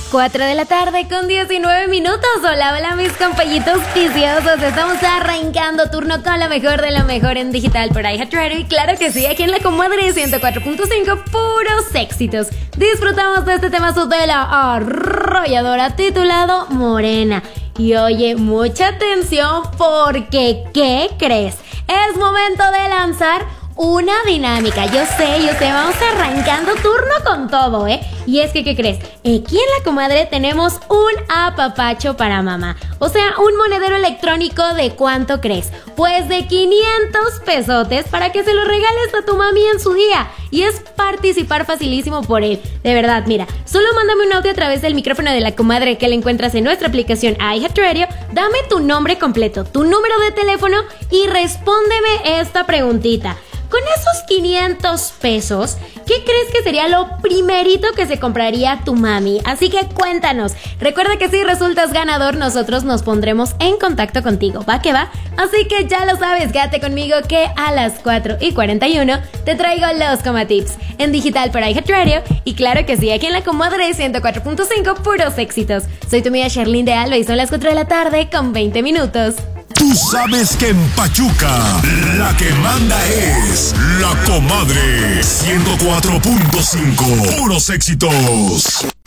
4 de la tarde con 19 minutos. Hola, hola mis compañitos viciosos. Estamos arrancando turno con lo mejor de lo mejor en digital por iHeartRadio. Y claro que sí, aquí en la comadre 104.5, puros éxitos. Disfrutamos de este tema de la arrolladora titulado Morena. Y oye, mucha atención porque, ¿qué crees? Es momento de lanzar una dinámica. Yo sé, vamos arrancando turno con todo, ¿eh? Y es que, ¿qué crees? Aquí en la comadre tenemos un apapacho para mamá. O sea, un monedero electrónico ¿de cuánto crees? Pues de 500 pesotes para que se lo regales a tu mami en su día. Y es participar facilísimo por él. De verdad, mira, solo mándame un audio a través del micrófono de la comadre que la encuentras en nuestra aplicación iHeartRadio. Dame tu nombre completo, tu número de teléfono y respóndeme esta preguntita. Con esos 500 pesos, ¿qué crees que sería lo primerito que se compraría tu mami? Así que cuéntanos. Recuerda que si resultas ganador, nosotros nos pondremos en contacto contigo. ¿Va que va? Así que ya lo sabes, quédate conmigo que a las 4:41 te traigo los Comatips en digital por iHeartRadio. Y claro que sí, aquí en la comadre 104.5, puros éxitos. Soy tu amiga Sherlyn de Alba y son las 4 de la tarde con 20 minutos. Tú sabes que en Pachuca la que manda es la comadre 104.5. Puros éxitos.